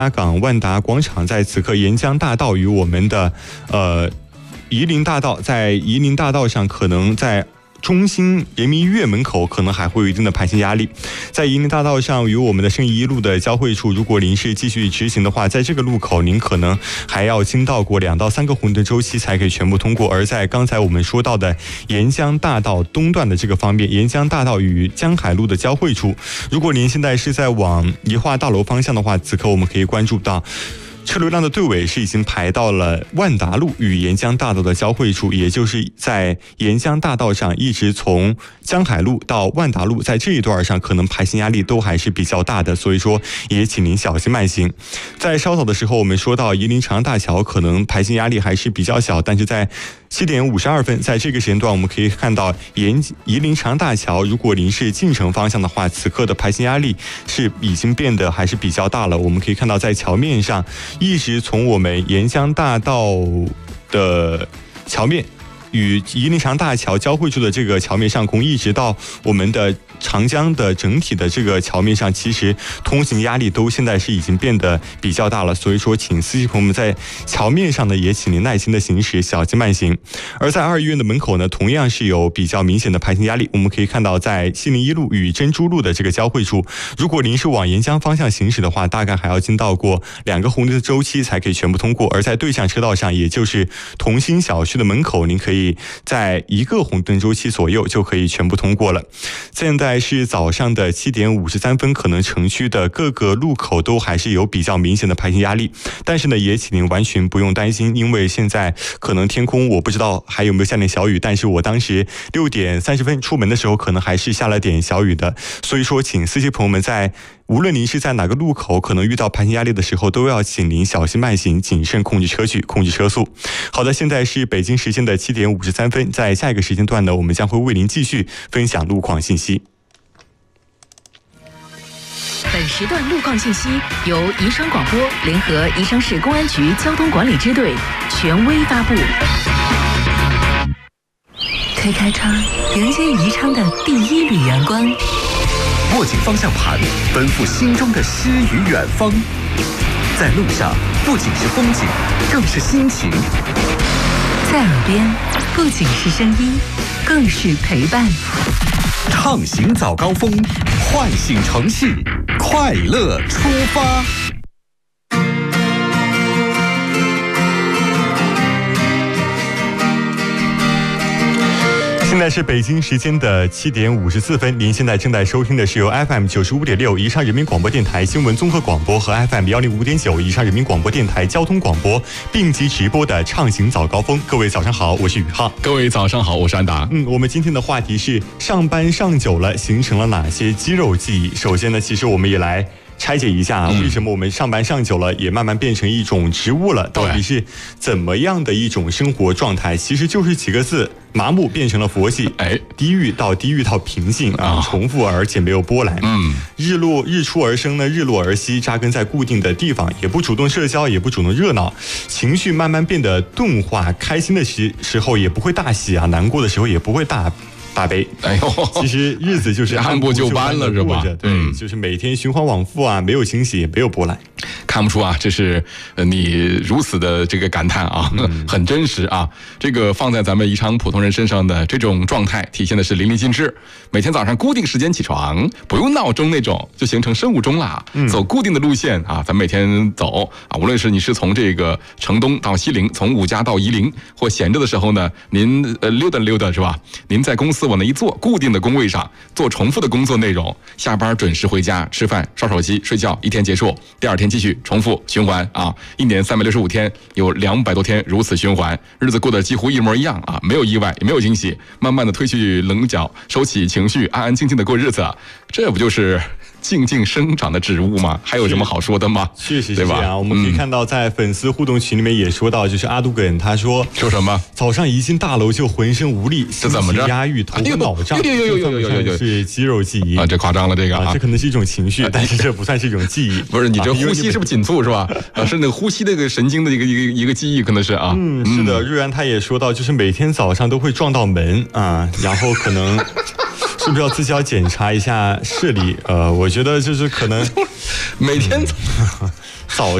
港万达广场在此刻沿江大道与我们的夷陵大道，在夷陵大道上可能在中心人民医院门口可能还会有一定的排行压力，在夷陵大道上与我们的圣义一路的交汇处，如果您是继续直行的话，在这个路口您可能还要经到过2到3个红灯周期才可以全部通过。而在刚才我们说到的沿江大道东段的这个方面，沿江大道与江海路的交汇处，如果您现在是在往宜化大楼方向的话，此刻我们可以关注到车流量的队尾是已经排到了万达路与沿江大道的交汇处，也就是在沿江大道上一直从江海路到万达路，在这一段上可能排行压力都还是比较大的，所以说也请您小心慢行。在稍早的时候我们说到夷陵长安大桥可能排行压力还是比较小，但是在7点52分，在这个时间段我们可以看到夷陵长安大桥，如果您是进城方向的话，此刻的排行压力是已经变得还是比较大了。我们可以看到在桥面上一直从我们沿江大道的桥面与夷陵长大桥交汇处的这个桥面上空，一直到我们的长江的整体的这个桥面上，其实通行压力都现在是已经变得比较大了，所以说请司机朋友们在桥面上呢也请您耐心的行驶，小心慢行。而在2医院的门口呢，同样是有比较明显的排行压力，我们可以看到在701路与珍珠路的这个交汇处，如果您是往沿江方向行驶的话，大概还要经到过2个红灯的周期才可以全部通过。而在对向车道上，也就是同心小区的门口，您可以在1个红灯周期左右就可以全部通过了。现在是早上的7点53分，可能城区的各个路口都还是有比较明显的排行压力，但是呢也请您完全不用担心，因为现在可能天空我不知道还有没有下点小雨，但是我当时6点30分出门的时候可能还是下了点小雨的，所以说请司机朋友们在无论您是在哪个路口可能遇到排行压力的时候，都要请您小心慢行，谨慎控制车距，控制车速。好的，现在是北京时间的7点53分，在下一个时间段呢，我们将会为您继续分享路况信息。 本时段路况信息由宜昌广播联合宜昌市公安局交通管理支队权威发布。推开窗，迎接宜昌的第一缕阳光。 握紧方向盘，奔赴心中的诗与远方。在路上，不仅是风景，更是心情。 在耳边，不仅是声音，更是陪伴。 畅行早高峰，唤醒城市，快乐出发。 现在是北京时间的7点54分，您现在正在收听的是由 FM 95.6宜昌人民广播电台新闻综合广播和 FM 105.9宜昌人民广播电台交通广播并机直播的畅行早高峰。各位早上好，我是宇浩。 各位早上好，我是安达。 我们今天的话题是上班上久了形成了哪些肌肉记忆。首先呢，其实我们也来拆解一下为什么我们上班上久了也慢慢变成一种植物了，到底是怎么样的一种生活状态？其实就是几个字，麻木变成了佛系，低欲到平静啊，重复而且没有波澜。日出而生呢，日落而息，扎根在固定的地方，也不主动社交，也不主动热闹，情绪慢慢变得钝化，开心的时候也不会大喜啊，难过的时候也不会大悲。其实日子就是按部就班了，是吧？ 对，就是每天循环往复啊，没有惊喜，也没有波澜。 看不出啊，这是你如此的这个感叹啊，很真实啊。这个放在咱们宜昌普通人身上的这种状态，体现的是淋漓尽致。每天早上固定时间起床，不用闹钟那种，就形成生物钟了。走固定的路线啊，咱们每天走啊，无论是你是从这个城东到西陵，从5家到夷陵，或闲着的时候呢，您溜达是吧？您在公司往那一坐，固定的工位上做重复的工作内容，下班准时回家吃饭、刷手机、睡觉，一天结束，第二天继续重复循环啊！1年365天，有200多天如此循环，日子过得几乎一模一样啊，没有意外，也没有惊喜，慢慢的推去棱角，收起情绪，安安静静的过日子，这不就是静静生长的植物吗？还有什么好说的吗？ 确实是这样。我们可以看到，在粉丝互动群里面也说到，就是阿杜根他说什么？ 早上一进大楼就浑身无力， 这怎么着？ 压抑，头脑胀，是肌肉记忆啊，这夸张了，这个这可能是一种情绪，但是这不算是一种记忆。 不是你这呼吸是不是紧促是吧？是那个呼吸那个神经的一个记忆，可能是啊。 是的，瑞安他也说到，就是每天早上都会撞到门啊，然后可能是不是要自己要检查一下视力？我觉得就是可能每天早